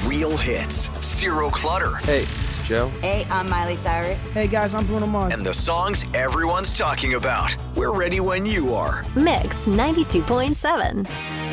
Real hits, zero clutter, Hey, it's Joe. Hey, I'm Miley Cyrus. Hey guys, I'm Bruno Mars. and the songs everyone's talking about. We're ready when you are. Mix 92.7.